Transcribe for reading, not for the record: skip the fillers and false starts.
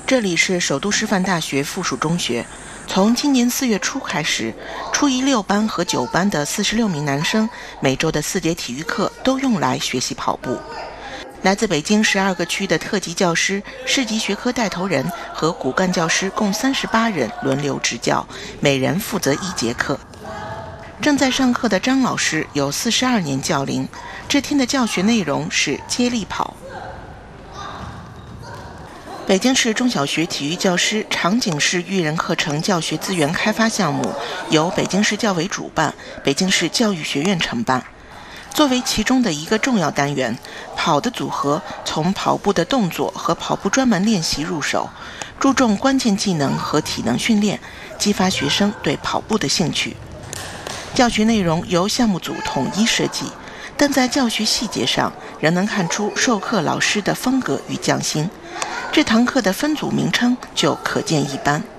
这里是首都师范大学附属中学。从今年4月初开始，初一6班和9班的46名男生，每周的4节体育课都用来学习跑步。来自北京12个区的特级教师、市级学科带头人和骨干教师共38人轮流执教，每人负责1节课。正在上课的张老师有42年教龄，这天的教学内容是接力跑。北京市中小学体育教师场景式育人课程教学资源开发项目由北京市教委主办，北京市教育学院承办。作为其中的一个重要单元，跑的组合从跑步的动作和跑步专门练习入手，注重关键技能和体能训练，激发学生对跑步的兴趣。教学内容由项目组统一设计，但在教学细节上仍能看出授课老师的风格与匠心。这堂课的分组名称就可见一斑。